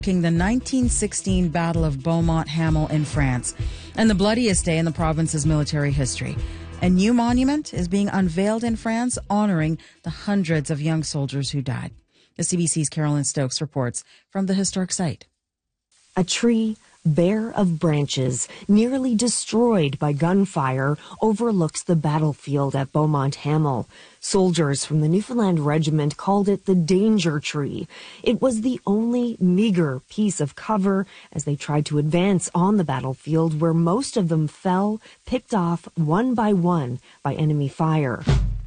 The 1916 Battle of Beaumont-Hamel in France, and the bloodiest day in the province's military history. A new monument is being unveiled in France, honoring the hundreds of young soldiers who died. The CBC's Carolyn Stokes reports from the historic site. A tree bare of branches, nearly destroyed by gunfire, overlooks the battlefield at Beaumont-Hamel. Soldiers from the Newfoundland Regiment called it the danger tree. It was the only meager piece of cover as they tried to advance on the battlefield, where most of them fell, picked off one by enemy fire.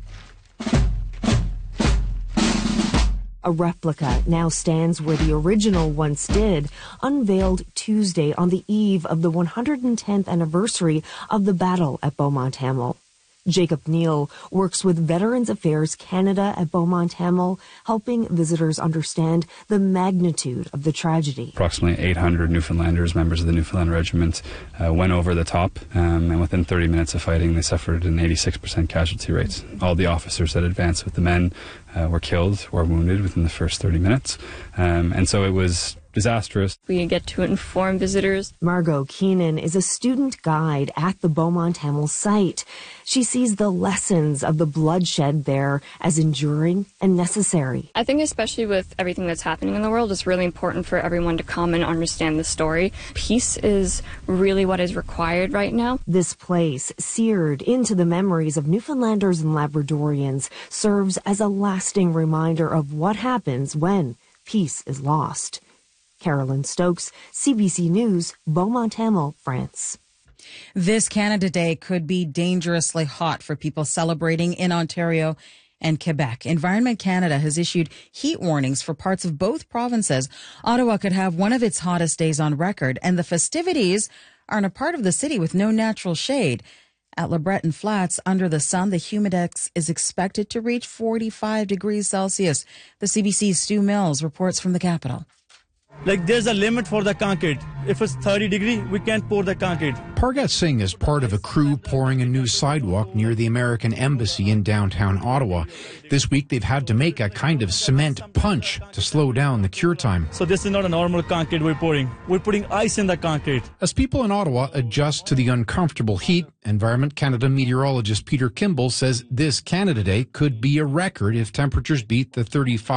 A replica now stands where the original once did, unveiled Tuesday on the eve of the 110th anniversary of the battle at Beaumont-Hamel. Jacob Neal works with Veterans Affairs Canada at Beaumont-Hamel, helping visitors understand the magnitude of the tragedy. Approximately 800 Newfoundlanders, members of the Newfoundland Regiment, went over the top, and within 30 minutes of fighting, they suffered an 86% casualty rate. All the officers that advanced with the men were killed or wounded within the first 30 minutes, and so it was disastrous. We get to inform visitors. Margot Keenan is a student guide at the Beaumont-Hamel site. She sees the lessons of the bloodshed there as enduring and necessary. I think especially with everything that's happening in the world, it's really important for everyone to come and understand the story. Peace is really what is required right now. This place, seared into the memories of Newfoundlanders and Labradorians, serves as a lasting reminder of what happens when peace is lost. Carolyn Stokes, CBC News, Beaumont-Hamel, France. This Canada Day could be dangerously hot for people celebrating in Ontario and Quebec. Environment Canada has issued heat warnings for parts of both provinces. Ottawa could have one of its hottest days on record, and the festivities are in a part of the city with no natural shade. At LeBreton Flats, under the sun, the humidex is expected to reach 45 degrees Celsius. The CBC's Stu Mills reports from the capital. There's a limit for the concrete. If it's 30 degrees, we can't pour the concrete. Pargat Singh is part of a crew pouring a new sidewalk near the American Embassy in downtown Ottawa. This week, they've had to make a kind of cement punch to slow down the cure time. So this is not a normal concrete we're pouring. We're putting ice in the concrete. As people in Ottawa adjust to the uncomfortable heat, Environment Canada meteorologist Peter Kimball says this Canada Day could be a record if temperatures beat the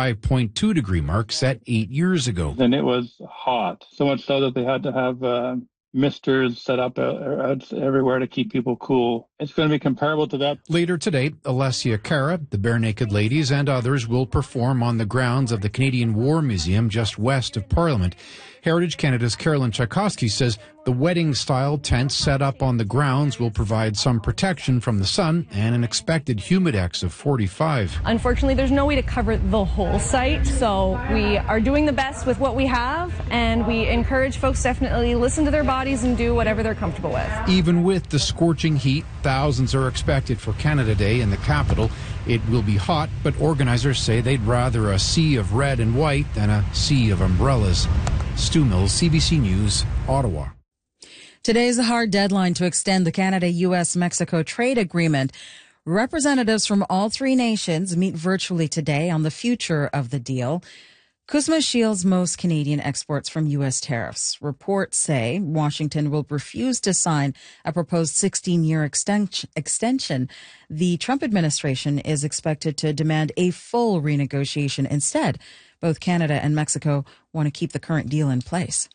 35.2 degree mark set 8 years ago. And it was hot, so much so that they had to have misters set up everywhere to keep people cool. It's going to be comparable to that. Later today, Alessia Cara, the Bare Naked Ladies, and others will perform on the grounds of the Canadian War Museum just west of Parliament. Heritage Canada's Carolyn Tchaikovsky says the wedding-style tents set up on the grounds will provide some protection from the sun and an expected humidex of 45. Unfortunately, there's no way to cover the whole site, so we are doing the best with what we have, and we encourage folks to definitely listen to their bodies and do whatever they're comfortable with. Even with the scorching heat, thousands are expected for Canada Day in the capital. It will be hot, but organizers say they'd rather a sea of red and white than a sea of umbrellas. Stu Mills, CBC News, Ottawa. Today is a hard deadline to extend the Canada-U.S.-Mexico trade agreement. Representatives from all three nations meet virtually today on the future of the deal. CUSMA shields most Canadian exports from U.S. tariffs. Reports say Washington will refuse to sign a proposed 16-year extension. The Trump administration is expected to demand a full renegotiation. Instead, both Canada and Mexico want to keep the current deal in place.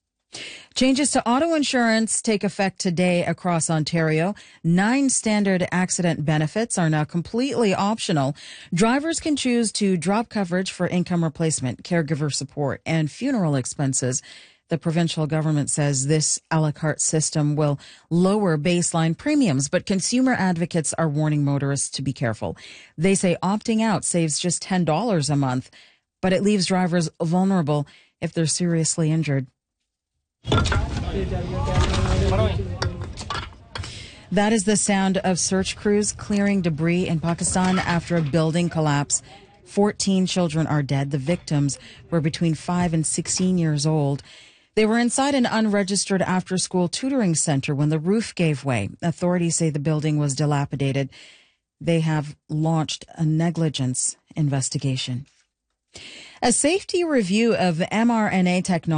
Changes to auto insurance take effect today across Ontario. 9 standard accident benefits are now completely optional. Drivers can choose to drop coverage for income replacement, caregiver support, and funeral expenses. The provincial government says this a la carte system will lower baseline premiums, but consumer advocates are warning motorists to be careful. They say opting out saves just $10 a month, but it leaves drivers vulnerable if they're seriously injured. That is the sound of search crews clearing debris in Pakistan after a building collapse. 14 children are dead. The victims were between 5 and 16 years old. They were inside an unregistered after-school tutoring center when the roof gave way. Authorities say the building was dilapidated. They have launched a negligence investigation. A safety review of mRNA technology